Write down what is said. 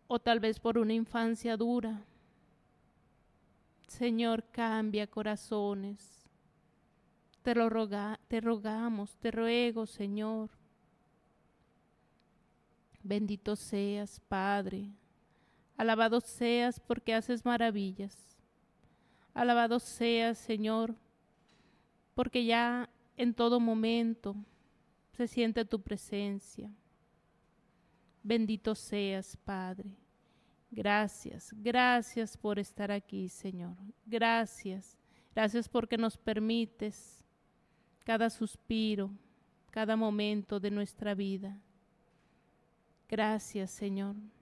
o tal vez por una infancia dura. Señor, cambia corazones. Te rogamos, te ruego, Señor. Bendito seas, Padre. Alabado seas porque haces maravillas. Alabado seas, Señor, porque ya en todo momento se siente tu presencia. Bendito seas, Padre. Gracias, gracias por estar aquí, Señor. Gracias, gracias porque nos permites cada suspiro, cada momento de nuestra vida. Gracias, Señor.